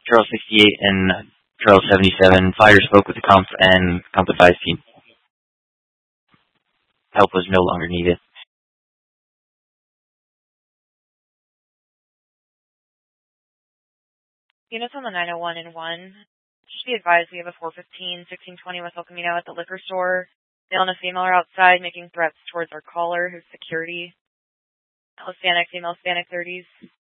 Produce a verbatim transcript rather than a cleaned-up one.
Trail sixty-eight and Trail seventy-seven. Fire spoke with the comp and comp advised team. Help was no longer needed. Units on the nine oh one and one. Just be advised we have a four fifteen, sixteen twenty West El Camino at the liquor store. Male and a female are outside making threats towards our caller, who's security. Hispanic, female Hispanic thirties.